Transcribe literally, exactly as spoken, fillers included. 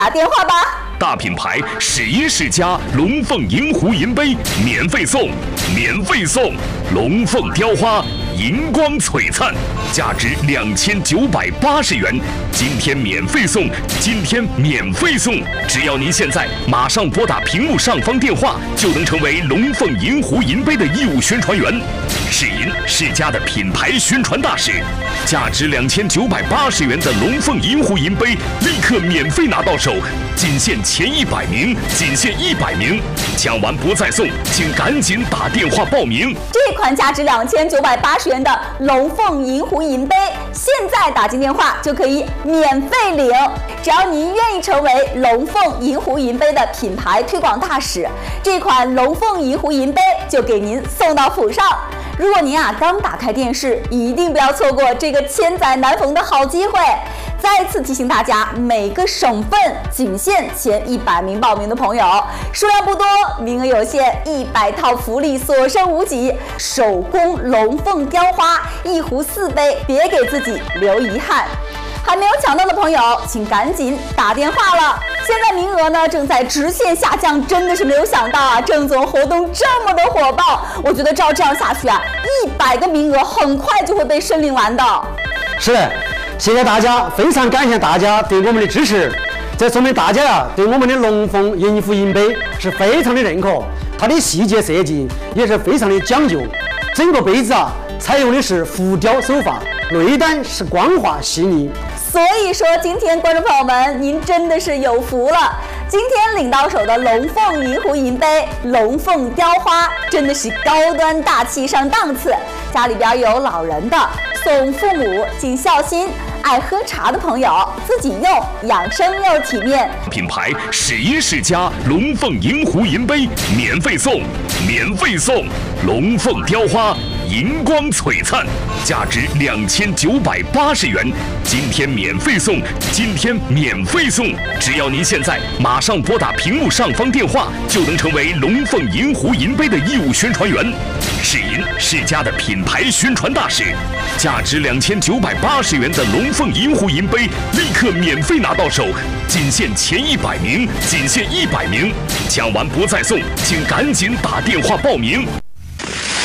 打电话吧！ 大品牌试一试家龙凤银湖银杯免费送，免费送龙凤雕花银光璀璨，价值两千九百八十元，今天免费送，今天免费送！只要您现在马上拨打屏幕上方电话，就能成为龙凤银湖银杯的义务宣传员。试银是家的品牌宣传大使，价值两千九百八十元的龙凤银湖银杯立刻免费拿到手，仅限前一百名，仅限一百名，抢完不再送，请赶紧打电话报名。 这款价值两千九百八十元的龙凤银湖银杯，现在打进电话就可以免费领。只要您愿意成为龙凤银湖银杯的品牌推广大使，这款龙凤银湖银杯就给您送到府上。如果您啊刚打开电视，一定不要错过这个千载难逢的好机会。再次提醒大家，每个省份仅限前一百名报名的朋友，数量不多，名额有限，一百套福利所剩无几。手工龙凤雕花一壶四杯，别给自己留遗憾。还没有抢到的朋友，请赶紧打电话了。现在名额呢正在直线下降，真的是没有想到啊，郑总活动这么的火爆。我觉得照这样下去啊，一百个名额很快就会被申领完的。 是，谢谢大家，非常感谢大家对我们的支持。这说明大家呀、啊、对我们的龙凤银湖银杯是非常的认可，它的细节设计也是非常的讲究。整个杯子啊采用的是浮雕手法，内胆是光滑细腻。 所以说，今天观众朋友们，您真的是有福了。今天领到手的龙凤银湖银杯、龙凤雕花，真的是高端大气上档次。家里边有老人的，送父母尽孝心；爱喝茶的朋友，自己用养生又体面。 品牌试一试家龙凤银湖银杯免费送，免费送龙凤雕花银光璀璨，价值两千九百八十元，今天免费送，今天免费送！只要您现在马上拨打屏幕上方电话，就能成为龙凤银湖银杯的义务宣传员。试银是家的品牌宣传大使，价值两千九百八十元的龙凤银湖银杯立刻免费拿到手，仅限前一百名，仅限一百名，抢完不再送，请赶紧打电话报名。